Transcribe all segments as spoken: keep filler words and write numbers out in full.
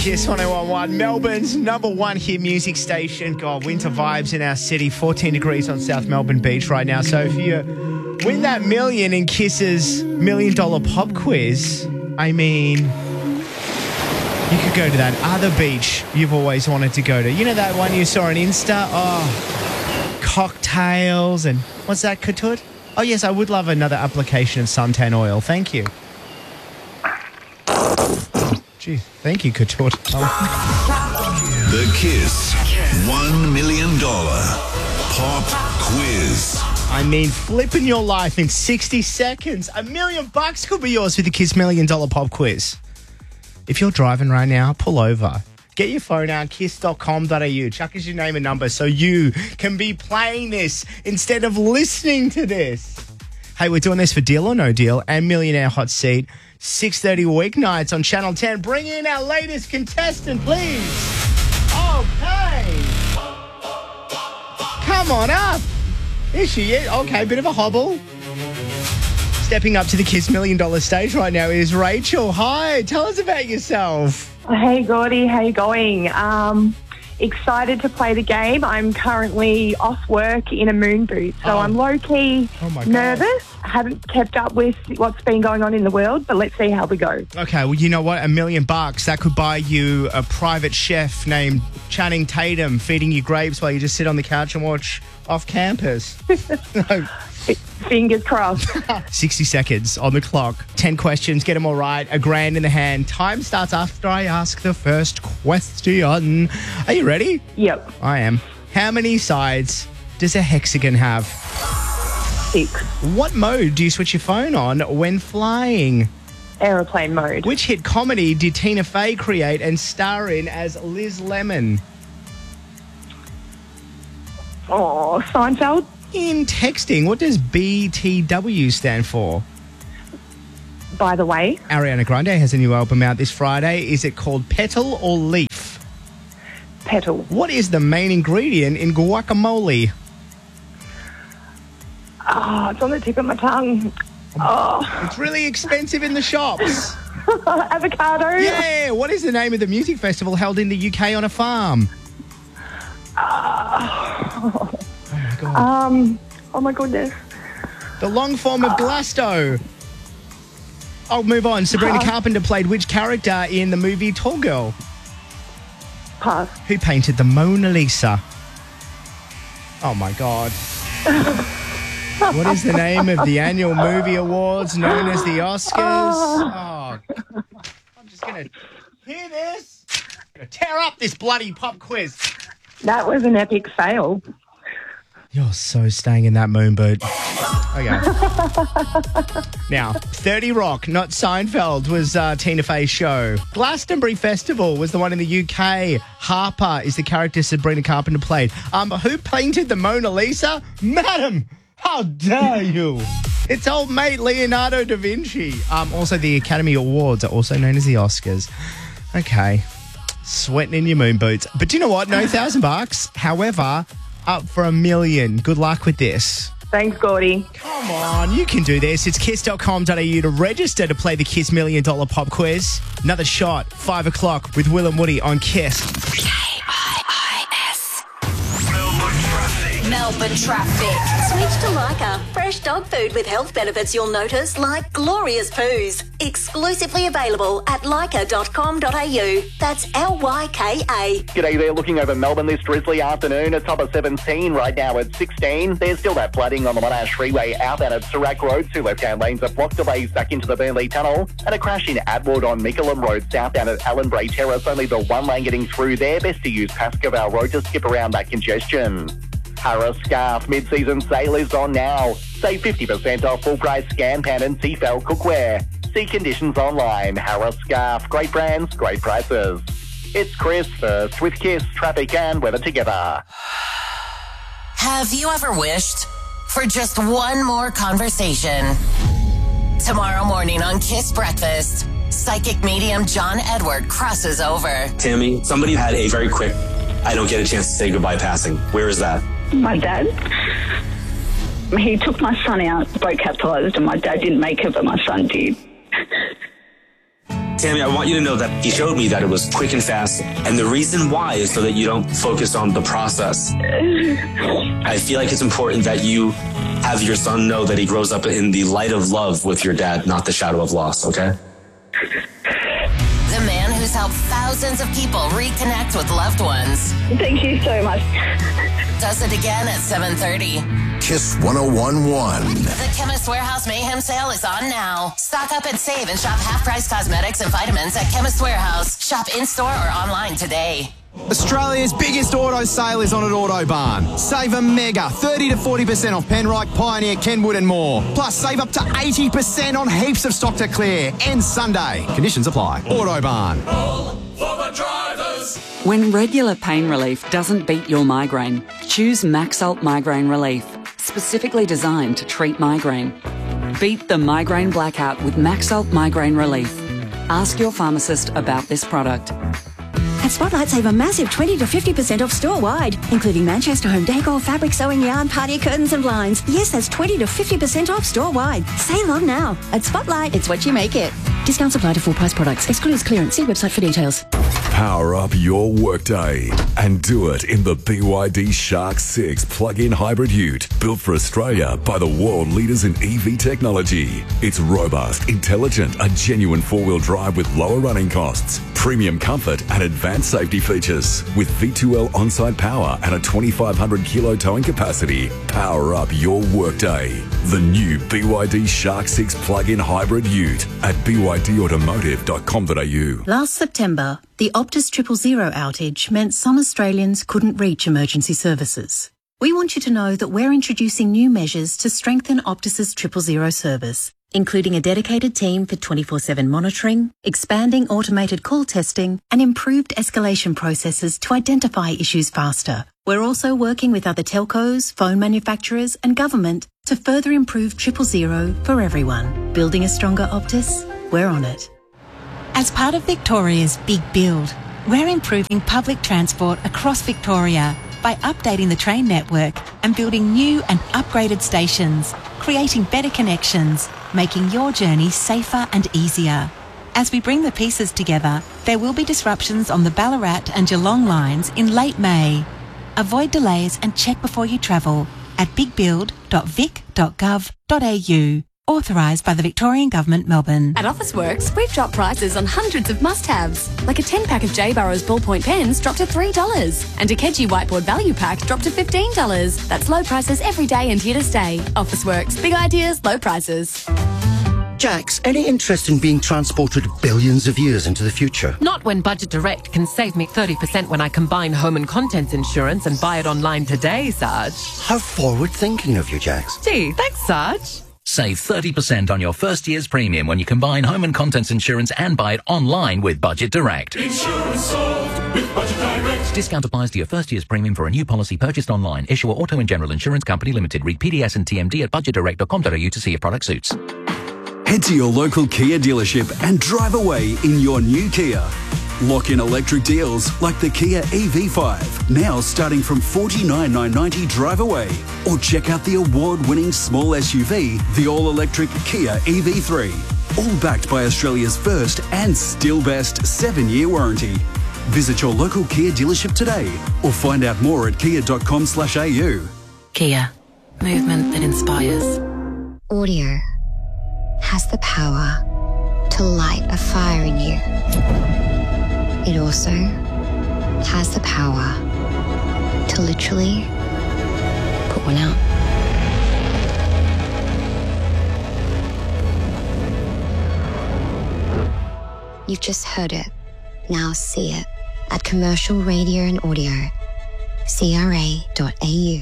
Kiss one oh one one, Melbourne's number one hit music station. God, winter vibes in our city. fourteen degrees on South Melbourne Beach right now. So if you win that million in Kiss's million dollar pop quiz, I mean, you could go to that other beach you've always wanted to go to. You know that one you saw on Insta? Oh, cocktails and what's that, Katut? Oh, yes, I would love another application of suntan oil. Thank you. Gee, thank you, Katut. Oh. The Kiss one million dollars Pop Quiz. I mean, flipping your life in sixty seconds. A million bucks could be yours with the Kiss Million Dollar Pop Quiz. If you're driving right now, pull over. Get your phone out, kiss dot com dot a u. Chuck us your name and number so you can be playing this instead of listening to this. Hey, we're doing this for Deal or No Deal and Millionaire Hot Seat. six thirty weeknights on Channel ten. Bring in our latest contestant, please. Okay. Come on up. Is she it? Okay, bit of a hobble. Stepping up to the Kiss Million Dollar stage right now is Rachel. Hi, tell us about yourself. Hey, Gordy, how you going? Um, excited to play the game. I'm currently off work in a moon boot, so Oh. I'm low-key Oh my God. nervous. I haven't kept up with what's been going on in the world, but let's see how we go. Okay, well, you know what? A million bucks, that could buy you a private chef named Channing Tatum feeding you grapes while you just sit on the couch and watch off campus. No. Fingers crossed. sixty seconds on the clock. ten questions, get them all right. A grand in the hand. Time starts after I ask the first question. Are you ready? Yep, I am. How many sides does a hexagon have? six. What mode do you switch your phone on when flying? Aeroplane mode. Which hit comedy did Tina Fey create and star in as Liz Lemon? Oh, Seinfeld. In texting, what does B T W stand for? By the way, Ariana Grande has a new album out this Friday. Is it called Petal or Leaf? petal. What is the main ingredient in guacamole? Oh, it's on the tip of my tongue. Oh, It's really expensive in the shops. avocado. Yeah, what is the name of the music festival held in the U K on a farm? Oh, Oh my God. um, oh my goodness. The long form of Glasto. I'll move on. Sabrina Pass. Carpenter played which character in the movie Tall Girl? Pass. Who painted the Mona Lisa? Oh my God. What is the name of the annual movie awards known as the Oscars? Oh, I'm just going to hear this. I'm going to tear up this bloody pop quiz. That was an epic fail. You're so staying in that moon boot. Okay. Now, thirty Rock, not Seinfeld, was uh, Tina Fey's show. Glastonbury Festival was the one in the U K. Harper is the character Sabrina Carpenter played. Um, who painted the Mona Lisa? Madam, how dare you? It's old mate Leonardo da Vinci. Um, also, the Academy Awards are also known as the Oscars. Okay. Sweating in your moon boots. But do you know what? No thousand bucks. However, up for a million. Good luck with this. Thanks, Gordy. Come on, you can do this. It's kiss dot com dot a u to register to play the Kiss Million Dollar Pop Quiz. Another shot, five o'clock with Will and Woody on Kiss. K I I S. Melbourne traffic. Melbourne traffic. Switch to Lyca. Fresh dog food with health benefits you'll notice, like glorious poos. Exclusively available at lyca dot com dot a u. That's L Y K A. G'day there, looking over Melbourne this drizzly afternoon. A top of seventeen right now at sixteen. There's still that flooding on the Monash Freeway outbound at Sirac Road. Two left-hand lanes of block delays back into the Burnley Tunnel. And a crash in Atwood on Mickleham Road southbound at Allen Bray Terrace. Only the one lane getting through there. Best to use Pascoe Road to skip around that congestion. Harris Scarf mid-season sale is on now. Save fifty percent off full-price Scan Pan and Tefal cookware. See conditions online. Harris Scarf. Great brands, great prices. It's Chris, first with Kiss, traffic and weather together. Have you ever wished for just one more conversation? Tomorrow morning on Kiss Breakfast, psychic medium John Edward crosses over. Tammy, somebody had a very quick, I don't get a chance to say goodbye passing. Where is that? My dad, he took my son out, boat capitalised, and my dad didn't make it, but my son did. Tammy, I want you to know that he showed me that it was quick and fast. And the reason why is so that you don't focus on the process. I feel like it's important that you have your son know that he grows up in the light of love with your dad, not the shadow of loss, okay? The man who's helped thousands of people reconnect with loved ones Thank you so much. does it again at seven thirty. Kiss one oh one point one. The Chemist Warehouse Mayhem Sale is on now. Stock up and save and shop half-price cosmetics and vitamins at Chemist Warehouse. Shop in-store or online today. Australia's biggest auto sale is on at Autobarn. Save a mega thirty to forty percent off Penrite, Pioneer, Kenwood and more. Plus save up to eighty percent on heaps of stock to clear. Ends Sunday. Conditions apply. Autobarn. When regular pain relief doesn't beat your migraine, choose Maxalt Migraine Relief, specifically designed to treat migraine. Beat the migraine blackout with Maxalt Migraine Relief. Ask your pharmacist about this product. At Spotlight, save a massive twenty to fifty percent off store-wide, including Manchester home decor, fabric, sewing yarn, party curtains and blinds. Yes, that's twenty to fifty percent off store-wide. Save on now. At Spotlight, it's what you make it. Discounts apply to full-price products. Excludes clearance. See website for details. Power up your workday and do it in the B Y D Shark six plug-in hybrid ute, built for Australia by the world leaders in E V technology. It's robust, intelligent, a genuine four-wheel drive with lower running costs, premium comfort and advanced safety features. With V two L on-site power and a twenty-five hundred kilo towing capacity, power up your workday. The new B Y D Shark six plug-in hybrid ute at b y d automotive dot com dot a u. Last September, the Optus Triple Zero outage meant some Australians couldn't reach emergency services. We want you to know that we're introducing new measures to strengthen Optus's Triple Zero service, including a dedicated team for twenty-four seven monitoring, expanding automated call testing, and improved escalation processes to identify issues faster. We're also working with other telcos, phone manufacturers, and government to further improve Triple Zero for everyone. Building a stronger Optus? We're on it. As part of Victoria's Big Build, we're improving public transport across Victoria by updating the train network and building new and upgraded stations, creating better connections, making your journey safer and easier. As we bring the pieces together, there will be disruptions on the Ballarat and Geelong lines in late May. Avoid delays and check before you travel at big build dot vic dot gov dot a u. Authorised by the Victorian Government, Melbourne. At Officeworks, we've dropped prices on hundreds of must-haves, like a ten pack of J. Burrows ballpoint pens dropped to three dollars, and a Keji whiteboard value pack dropped to fifteen dollars. That's low prices every day and here to stay. Officeworks, big ideas, low prices. Jax, any interest in being transported billions of years into the future? Not when Budget Direct can save me thirty percent when I combine home and contents insurance and buy it online today, Sarge. How forward-thinking of you, Jax. Gee, thanks, Sarge. Save thirty percent on your first year's premium when you combine home and contents insurance and buy it online with Budget Direct. Insurance solved with Budget Direct. Discount applies to your first year's premium for a new policy purchased online. Issuer Auto and General Insurance Company Limited. Read P D S and T M D at budget direct dot com dot a u to see if product suits. Head to your local Kia dealership and drive away in your new Kia. Lock in electric deals like the Kia E V five, now starting from forty-nine thousand nine hundred ninety drive away. Or check out the award-winning small S U V, the all-electric Kia E V three. All backed by Australia's first and still best seven-year warranty. Visit your local Kia dealership today or find out more at kia dot com slash a u. Kia, movement that inspires. Audio has the power to light a fire in you. It also has the power to literally put one out. You've just heard it. Now see it at Commercial Radio and Audio, c r a dot a u.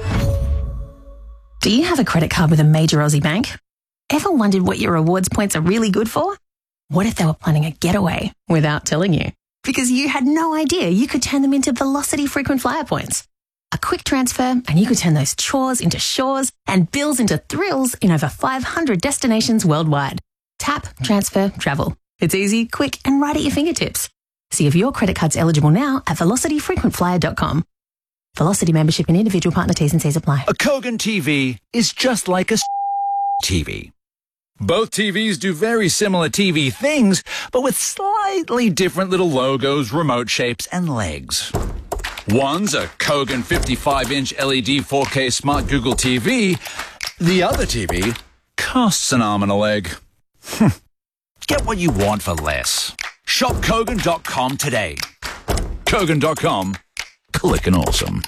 Do you have a credit card with a major Aussie bank? Ever wondered what your rewards points are really good for? What if they were planning a getaway without telling you? Because you had no idea you could turn them into Velocity frequent flyer points. A quick transfer and you could turn those chores into shores and bills into thrills in over five hundred destinations worldwide. Tap, transfer, travel. It's easy, quick, and right at your fingertips. See if your credit card's eligible now at velocity frequent flyer dot com. Velocity membership and individual partner T's and C's apply. A Kogan T V is just like a T V. Both T Vs do very similar T V things, but with slightly different little logos, remote shapes, and legs. One's a Kogan fifty-five inch L E D four K Smart Google T V. The other T V costs an arm and a leg. Get what you want for less. Shop Kogan dot com today. Kogan dot com. Clickin' awesome.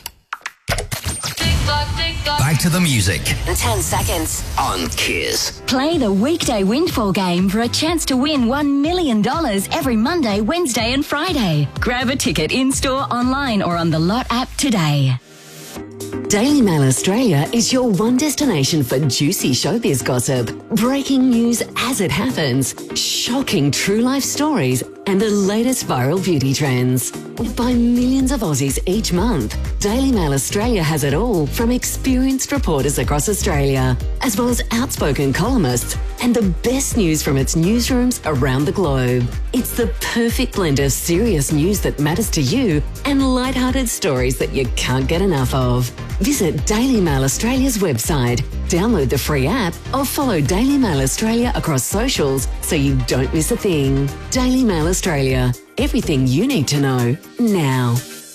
Back to the music. ten seconds. On Kiss. Play the weekday Windfall game for a chance to win one million dollars every Monday, Wednesday and Friday. Grab a ticket in-store, online or on the Lot app today. Daily Mail Australia is your one destination for juicy showbiz gossip, breaking news as it happens, shocking true life stories, and the latest viral beauty trends. By millions of Aussies each month, Daily Mail Australia has it all from experienced reporters across Australia, as well as outspoken columnists and the best news from its newsrooms around the globe. It's the perfect blend of serious news that matters to you and lighthearted stories that you can't get enough of. Visit Daily Mail Australia's website, download the free app, or follow Daily Mail Australia across socials so you don't miss a thing. Daily Mail Australia. Everything you need to know now.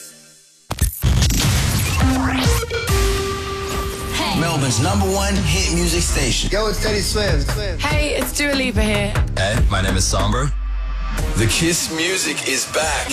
Melbourne's number one hit music station. Yo, it's Teddy Swims. Hey, it's Dua Lipa here. Hey, my name is Sombra. The Kiss music is back.